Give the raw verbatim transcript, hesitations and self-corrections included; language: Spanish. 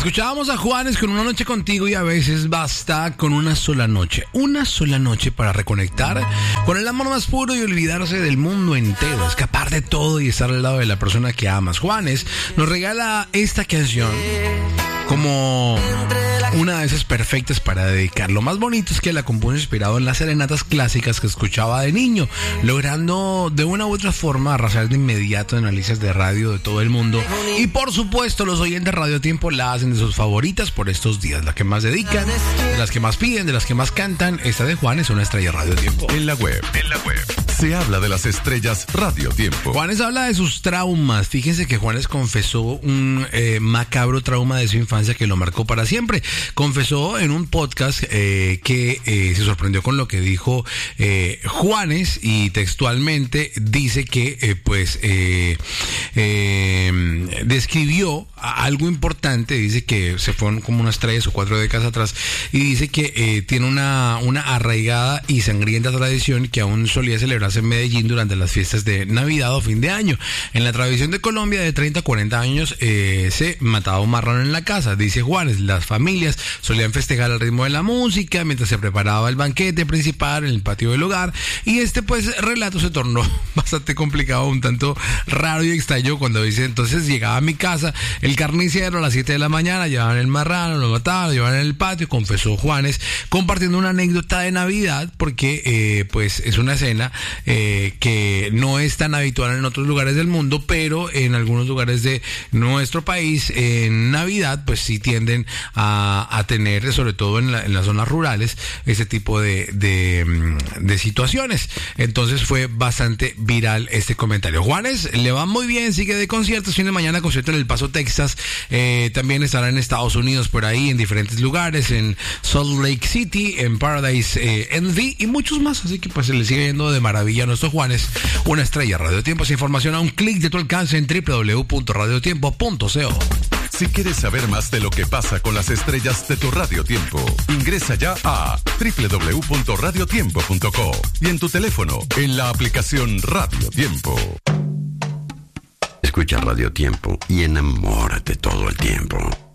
Escuchábamos a Juanes con Una Noche Contigo, y a veces basta con una sola noche. Una sola noche para reconectar con el amor más puro y olvidarse del mundo entero, escapar de todo y estar al lado de la persona que amas. Juanes nos regala esta canción como una de esas perfectas para dedicar. Lo más bonito es que la compuso inspirado en las serenatas clásicas que escuchaba de niño, logrando de una u otra forma arrasar de inmediato en las listas de radio de todo el mundo. Y por supuesto los oyentes de Radio Tiempo la hacen de sus favoritas por estos días, la que más dedican, de las que más piden, de las que más cantan. Esta de Juan es una estrella Radio Tiempo. En la web, en la web se habla de las estrellas Radio Tiempo. Juanes habla de sus traumas. Fíjense que Juanes confesó un eh, macabro trauma de su infancia que lo marcó para siempre. Confesó en un podcast eh, que eh, se sorprendió con lo que dijo eh, Juanes, y textualmente dice que eh, pues eh, eh, describió algo importante. Dice que se fueron como unas tres o cuatro décadas atrás, y dice que eh, tiene una, una arraigada y sangrienta tradición que aún solía celebrarse en Medellín durante las fiestas de Navidad o fin de año. En la tradición de Colombia de treinta a cuarenta años eh, se mataba un marrano en la casa. Dice Juanes, las familias solían festejar al ritmo de la música mientras se preparaba el banquete principal en el patio del hogar, y este pues relato se tornó bastante complicado, un tanto raro y extraño cuando dice: entonces llegaba a mi casa el carnicero a las siete de la mañana, llevaban el marrano, lo mataban, lo llevaban en el patio. Confesó Juanes compartiendo una anécdota de Navidad, porque eh, pues es una escena eh, que no es tan habitual en otros lugares del mundo, pero en algunos lugares de nuestro país en Navidad pues sí tienden a, a tener, sobre todo en, la, en las zonas rurales, ese tipo de, de, de situaciones. Entonces fue bastante viral este comentario. Juanes le va muy bien, sigue de conciertos, fin de mañana concierto en El Paso, Texas, eh, también estará en Estados Unidos por ahí, en diferentes lugares, en Salt Lake City, en Paradise eh, Envy y muchos más, así que pues se le sigue yendo de maravilla a nuestro Juanes, una estrella Radio Tiempo. Esa información a un clic de tu alcance en doble u doble u doble u punto radio tiempo punto co. Si quieres saber más de lo que pasa con las estrellas de tu Radio Tiempo, ingresa ya a doble u doble u doble u punto radio tiempo punto co y en tu teléfono, en la aplicación Radio Tiempo. Escucha Radio Tiempo y enamórate todo el tiempo.